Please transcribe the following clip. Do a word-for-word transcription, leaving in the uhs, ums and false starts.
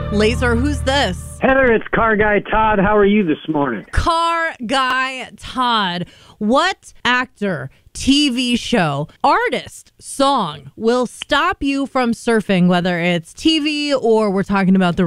Laser, who's this? Heather, it's Car Guy Todd. How are you this morning? Car Guy Todd. What actor, T V show, artist, song will stop you from surfing, whether it's T V or we're talking about the